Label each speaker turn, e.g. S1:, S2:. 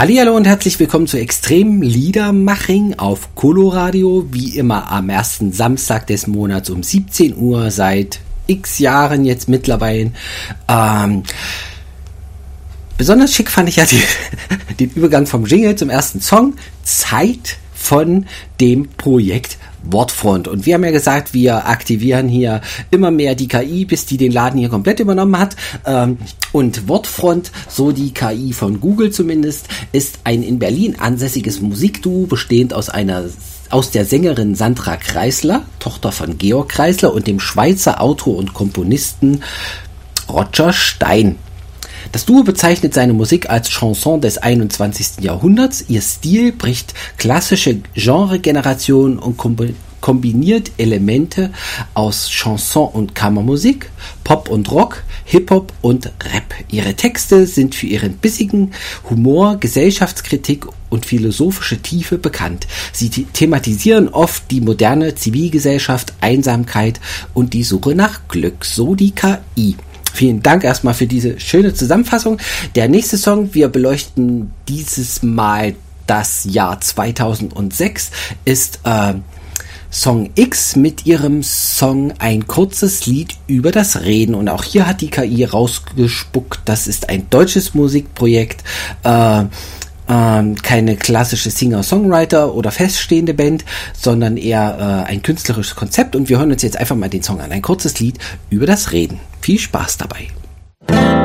S1: Hallihallo und herzlich willkommen zu Extrem Liedermaching auf Coloradio, wie immer am ersten Samstag des Monats um 17 Uhr seit x Jahren jetzt mittlerweile. Besonders schick fand ich ja den Übergang vom Jingle zum ersten Song, Zeit von dem Projekt Wortfront. Und wir haben ja gesagt, wir aktivieren hier immer mehr die KI, bis die den Laden hier komplett übernommen hat. Und Wortfront, so die KI von Google zumindest, ist ein in Berlin ansässiges Musikduo, bestehend aus der Sängerin Sandra Kreisler, Tochter von Georg Kreisler, und dem Schweizer Autor und Komponisten Roger Stein. Das Duo bezeichnet seine Musik als Chanson des 21. Jahrhunderts. Ihr Stil bricht klassische Genregenerationen und kombiniert Elemente aus Chanson und Kammermusik, Pop und Rock, Hip-Hop und Rap. Ihre Texte sind für ihren bissigen Humor, Gesellschaftskritik und philosophische Tiefe bekannt. Sie thematisieren oft die moderne Zivilgesellschaft, Einsamkeit und die Suche nach Glück, so die KI. Vielen Dank erstmal für diese schöne Zusammenfassung. Der nächste Song, wir beleuchten dieses Mal das Jahr 2006, ist Song X mit ihrem Song Ein kurzes Lied über das Reden. Und auch hier hat die KI rausgespuckt, das ist ein deutsches Musikprojekt, keine klassische Singer-Songwriter oder feststehende Band, sondern eher ein künstlerisches Konzept. Und wir hören uns jetzt einfach mal den Song an. Ein kurzes Lied über das Reden. Viel Spaß dabei.